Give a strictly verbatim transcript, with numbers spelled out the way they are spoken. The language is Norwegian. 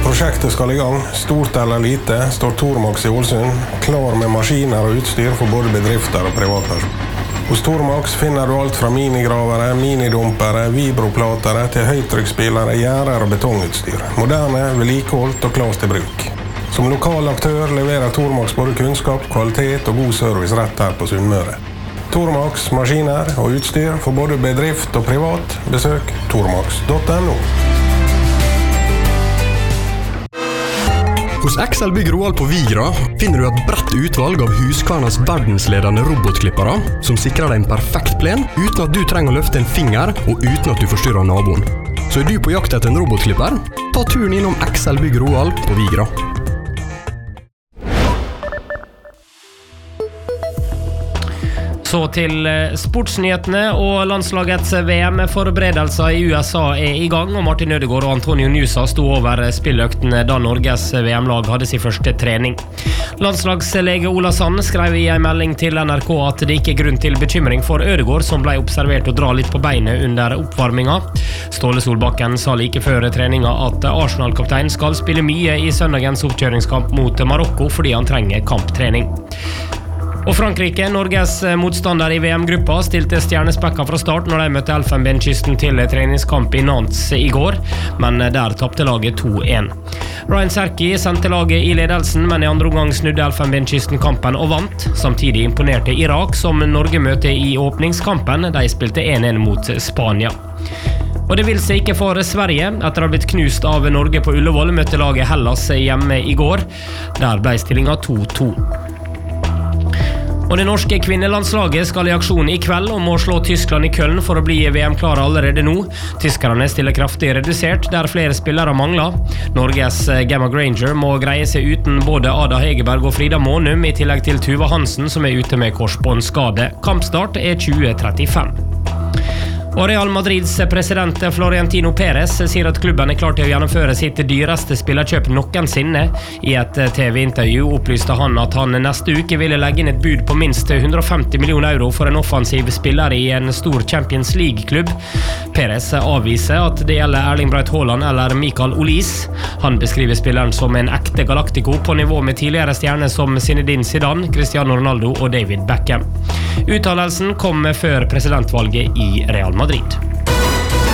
Prosjektet skal i gang, stort eller lite, står Tormax i Ålesund, klar med maskiner og utstyr for både bedrifter og privatpersoner. Hos Tormax finner du alt fra minigravere, minidumpere, vibroplatere til høytrykksspillere, gjerder og betongutstyr. Moderne, vedlikeholdt og klart til bruk. Som lokal aktør leverer Tormax både kunnskap, kvalitet og god service rett her på Sunnmøre. Tormax, maskiner og utstyr for både bedrift og privat. Besøk tormax punktum no. Hos Excel Bygg Roald på Vigra finner du et bredt utvalg av Husqvarnas verdensledende robotklippere som sikrer deg en perfekt plen uten at du trenger å løfte en finger og uten at du forstyrrer naboen. Så er du på jakt etter en robotklipper? Ta turen innom Excel Bygg Roald på Vigra. Så til sportsnyhetene, og landslagets V M-forberedelser i U S A er i gang, og Martin Ødegaard og Antonio Nusa sto over spilløktene da Norges V M-lag hadde sin første trening. Landslagslege Ola Sand skrev i en melding til N R K at det ikke er grunn til bekymring for Ødegaard, som ble observert å dra litt på beinet under oppvarminga. Ståle Solbakken sa like før treninga at Arsenal-kaptein skal spille mye i søndagens oppkjøringskamp mot Marokko fordi han trenger kamptrening. Og Frankrike, Norges motstander i V M-gruppa, stilte stjernespekka fra start når de møtte Elfenbenskysten til treningskamp i Nantes i går, men der tappte laget to en. Ryan Serki sendte laget i ledelsen, men i andre omgang snudde Elfenbenskysten kampen og vant. Samtidig imponerte Irak, som Norge møtte i åpningskampen. De spilte en en mot Spania. Og det vil seg ikke for Sverige. Etter å ha blitt knust av Norge på Ullevål, møtte laget Hellas hjemme i går. Der ble stillingen to to. Og det norske kvinnelandslaget skal i aksjon i kveld og må slå Tyskland i Köln for å bli V M-klare allerede nå. Tyskerne stiller kraftig redusert, der flere spillere mangler. Norges Gemma Granger må greie seg uten både Ada Hegerberg og Frida Månum, i tillegg til Tuva Hansen, som er ute med korsbåndskade. Kampstart er tjue trettifem. Og Real Madrids president Florentino Perez sier at klubben er klar til å gjennomføre sitt dyreste spillerkjøp noensinne. I et T V-intervju opplyste han at han neste uke ville legge inn et bud på minst hundre og femti millioner euro for en offensiv spiller i en stor Champions League-klubb. Perez avviser at det gjelder Erling Braut Haaland eller Mikael Olis. Han beskriver spilleren som en ekte galactico på nivå med tidligere stjerner som Zinedine Zidane, Cristiano Ronaldo og David Beckham. Uttalelsen kom før presidentvalget i Real Madrid.